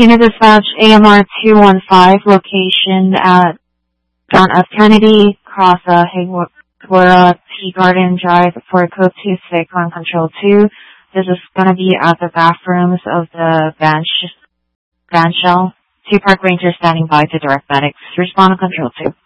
Unit dispatch AMR 215, location at John F. Kennedy, Cross Higuera, Tea Garden Drive, for code 26 on control 2. This is going to be at the bathrooms of the band shell. 2 park rangers standing by to direct medics. Respond on control 2.